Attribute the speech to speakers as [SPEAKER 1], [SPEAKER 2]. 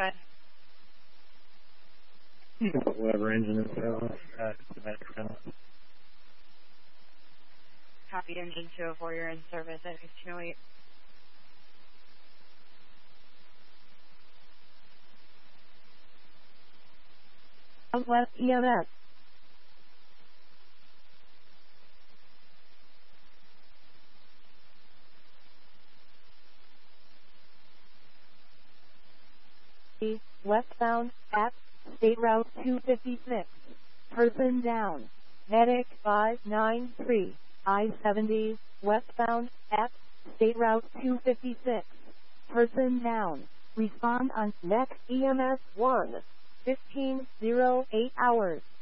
[SPEAKER 1] ahead.
[SPEAKER 2] You can put whatever engine is on.
[SPEAKER 1] Copy engine 204, you're in service at 1508.
[SPEAKER 3] Southwest EMS. Westbound at State Route 256. Person down. Medic 593. I-70 westbound at State Route 256. Person down. Respond on next EMS 1. 1508 hours.